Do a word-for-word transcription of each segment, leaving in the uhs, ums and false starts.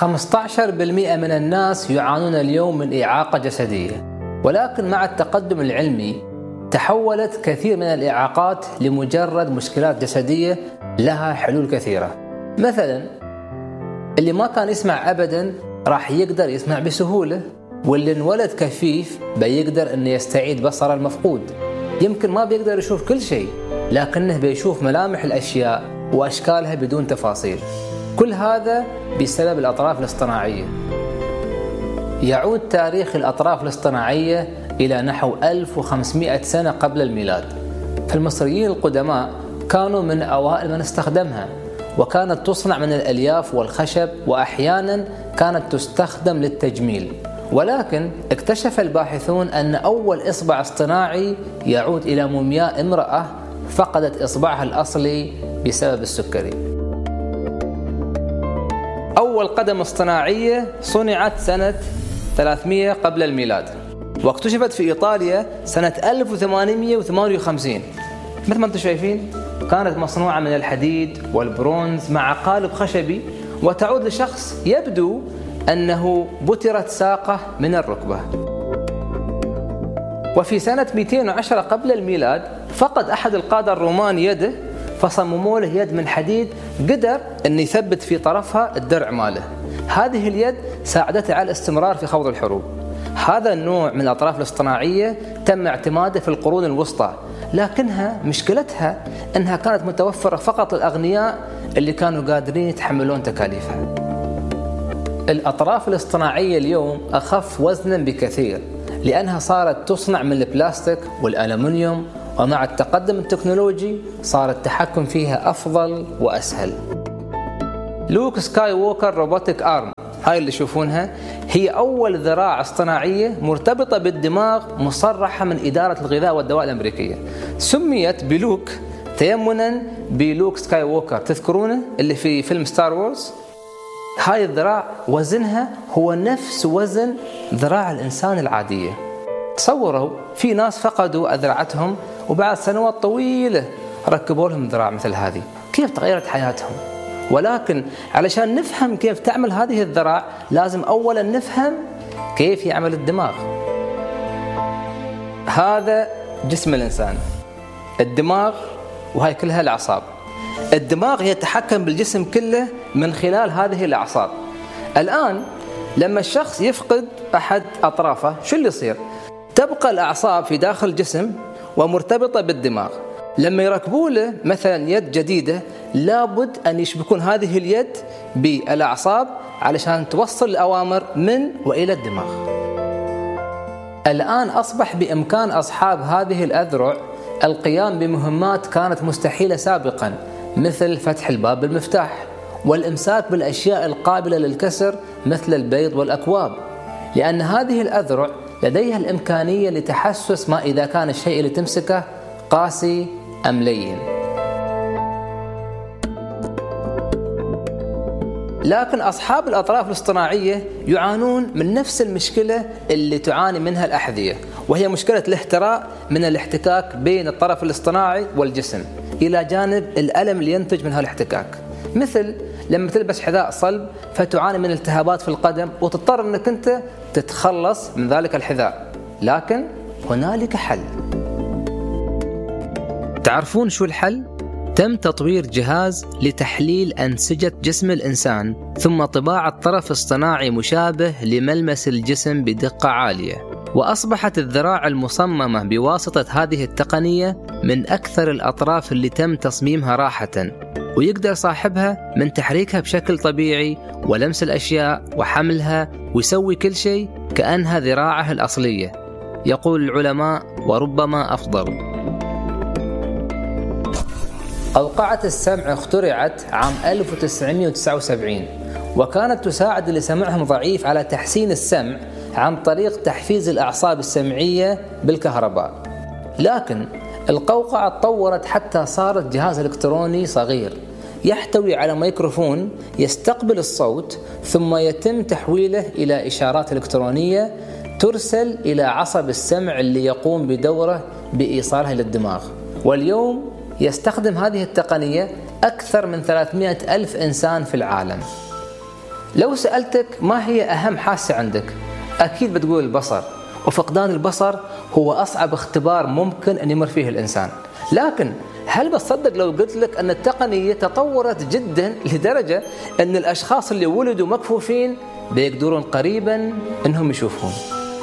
خمسة عشر بالمئة من الناس يعانون اليوم من إعاقة جسدية، ولكن مع التقدم العلمي تحولت كثير من الإعاقات لمجرد مشكلات جسدية لها حلول كثيرة. مثلا اللي ما كان يسمع أبدا راح يقدر يسمع بسهولة، واللي انولد كفيف بيقدر أنه يستعيد بصره المفقود. يمكن ما بيقدر يشوف كل شيء، لكنه بيشوف ملامح الأشياء وأشكالها بدون تفاصيل. كل هذا بسبب الأطراف الاصطناعية. يعود تاريخ الأطراف الاصطناعية إلى نحو ألف وخمسمئة سنة قبل الميلاد. فالمصريين القدماء كانوا من أوائل من استخدمها، وكانت تصنع من الألياف والخشب، وأحيانا كانت تستخدم للتجميل. ولكن اكتشف الباحثون أن أول إصبع اصطناعي يعود إلى مومياء امرأة فقدت إصبعها الأصلي بسبب السكري. أول قدم اصطناعية صنعت سنة ثلاثمئة قبل الميلاد، واكتشفت في إيطاليا سنة ألف وثمانمئة وثمانية وخمسين. مثل ما أنتم شايفين كانت مصنوعة من الحديد والبرونز مع قالب خشبي، وتعود لشخص يبدو أنه بترت ساقه من الركبة. وفي سنة مئتين وعشرة قبل الميلاد فقد أحد القادة الرومان يده، فصمموا له يد من حديد قدر أن يثبت في طرفها الدرع ماله. هذه اليد ساعدته على الاستمرار في خوض الحروب. هذا النوع من الأطراف الاصطناعية تم اعتماده في القرون الوسطى، لكنها مشكلتها أنها كانت متوفرة فقط للأغنياء اللي كانوا قادرين يتحملون تكاليفها. الأطراف الاصطناعية اليوم أخف وزنا بكثير، لأنها صارت تصنع من البلاستيك والألمنيوم، ومع التقدم التكنولوجي صار التحكم فيها أفضل وأسهل. لوك سكاي ووكر روبوتيك آرم، هاي اللي يشوفونها، هي أول ذراع اصطناعية مرتبطة بالدماغ مصرحة من إدارة الغذاء والدواء الأمريكية. سميت بلوك تيمنا بلوك سكاي ووكر، تذكرونه اللي في فيلم ستار وورز؟ هاي الذراع وزنها هو نفس وزن ذراع الإنسان العادية. تصوروا في ناس فقدوا أذرعتهم وبعد سنوات طويلة ركبوا لهم ذراع مثل هذه. كيف تغيرت حياتهم؟ ولكن علشان نفهم كيف تعمل هذه الذراع لازم أولا نفهم كيف يعمل الدماغ. هذا جسم الإنسان، الدماغ، وهي كلها الأعصاب. الدماغ يتحكم بالجسم كله من خلال هذه الأعصاب. الآن لما الشخص يفقد أحد أطرافه شو اللي يصير؟ تبقى الأعصاب في داخل الجسم ومرتبطة بالدماغ. لما يركبوا له مثلا يد جديدة لابد أن يشبكون هذه اليد بالأعصاب علشان توصل الأوامر من وإلى الدماغ. الآن أصبح بإمكان أصحاب هذه الأذرع القيام بمهمات كانت مستحيلة سابقا، مثل فتح الباب بالمفتاح والإمساك بالأشياء القابلة للكسر مثل البيض والأكواب، لأن هذه الأذرع لديها الإمكانية لتحسس ما إذا كان الشيء اللي تمسكه قاسي أم لين. لكن أصحاب الأطراف الاصطناعية يعانون من نفس المشكلة اللي تعاني منها الأحذية، وهي مشكلة الاحتراق من الاحتكاك بين الطرف الاصطناعي والجسم، إلى جانب الألم اللي ينتج من هالاحتكاك. مثل لما تلبس حذاء صلب فتعاني من التهابات في القدم وتضطر أنك أنت تتخلص من ذلك الحذاء، لكن هنالك حل. تعرفون شو الحل؟ تم تطوير جهاز لتحليل أنسجة جسم الإنسان، ثم طباعة طرف اصطناعي مشابه لملمس الجسم بدقة عالية. وأصبحت الذراع المصممة بواسطة هذه التقنية من أكثر الأطراف اللي تم تصميمها راحة، ويقدر صاحبها من تحريكها بشكل طبيعي ولمس الأشياء وحملها ويسوي كل شيء كأنها ذراعه الأصلية. يقول العلماء وربما أفضل. قوقعة السمع اخترعت عام ألف وتسعمئة وتسعة وسبعين، وكانت تساعد اللي سمعهم ضعيف على تحسين السمع عن طريق تحفيز الأعصاب السمعية بالكهرباء. لكن القوقعة تطورت حتى صارت جهاز إلكتروني صغير يحتوي على ميكروفون يستقبل الصوت، ثم يتم تحويله إلى إشارات إلكترونية ترسل إلى عصب السمع اللي يقوم بدوره بإيصالها للدماغ. واليوم يستخدم هذه التقنية أكثر من ثلاثمئة ألف إنسان في العالم. لو سألتك ما هي أهم حاسة عندك، أكيد بتقول البصر، وفقدان البصر هو أصعب اختبار ممكن أن يمر فيه الإنسان. لكن هل بتصدق لو قلت لك أن التقنية تطورت جدا لدرجة أن الأشخاص اللي ولدوا مكفوفين بيقدرون قريبا أنهم يشوفون؟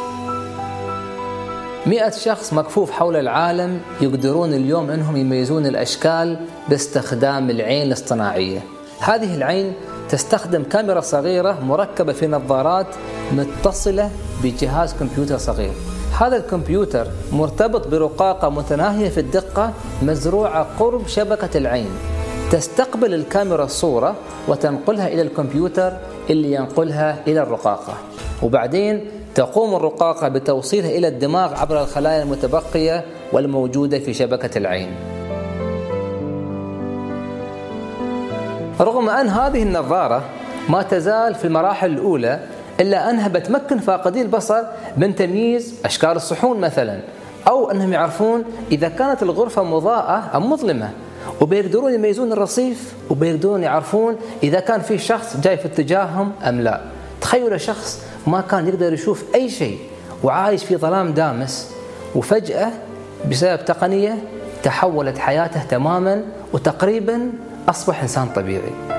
مئة شخص مكفوف حول العالم يقدرون اليوم أنهم يميزون الأشكال باستخدام العين الاصطناعية. هذه العين تستخدم كاميرا صغيرة مركبة في نظارات متصلة بجهاز كمبيوتر صغير. هذا الكمبيوتر مرتبط برقاقة متناهية في الدقة مزروعة قرب شبكة العين، تستقبل الكاميرا الصورة وتنقلها إلى الكمبيوتر اللي ينقلها إلى الرقاقة، وبعدين تقوم الرقاقة بتوصيلها إلى الدماغ عبر الخلايا المتبقية والموجودة في شبكة العين. رغم أن هذه النظارة ما تزال في المراحل الأولى، إلا أنها بتمكن فاقدي البصر من تمييز أشكال الصحون مثلا، أو أنهم يعرفون إذا كانت الغرفة مضاءة أم مظلمة، وبيقدرون يميزون الرصيف، وبيقدرون يعرفون إذا كان في شخص جاي في اتجاههم أم لا. تخيل شخص ما كان يقدر يشوف أي شيء وعايش في ظلام دامس، وفجأة بسبب تقنية تحولت حياته تماما وتقريبا أصبح إنسان طبيعي.